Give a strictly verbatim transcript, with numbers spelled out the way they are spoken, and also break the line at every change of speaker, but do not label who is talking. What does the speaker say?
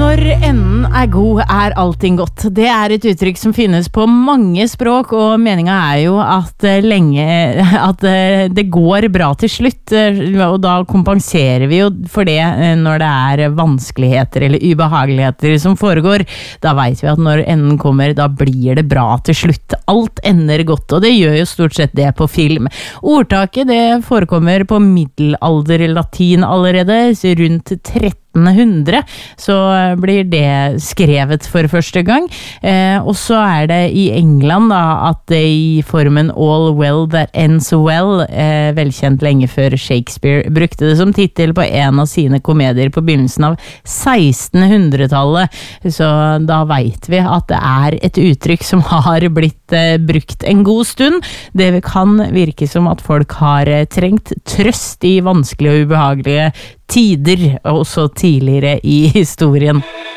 Når enden er god, er allting godt. Det er et uttrykk som finnes på mange språk, og meningen er jo at lenge at det går bra til slutt, og da kompenserer vi jo for det når det er vanskeligheter eller ubehageligheter som foregår. Da vet vi at når enden kommer, da blir det bra til slutt. Alt ender godt, og det gjør jo stort sett det på film. Ordtaket det forekommer på middelalder-latin allerede, rundt tretten hundre, så blir det skrevet for første gang. Eh, og så er det i England da, at det i formen All Well That Ends Well, eh, velkjent lenge før Shakespeare brukte det som titel på en av sine komedier på begynnelsen av sekstenhundretallet. Så da vet vi at det er et uttrykk som har blitt eh, brukt en god stund. Det kan virke som at folk har eh, trengt trøst i vanskelige og ubehagelige tider, også tidligere i historien.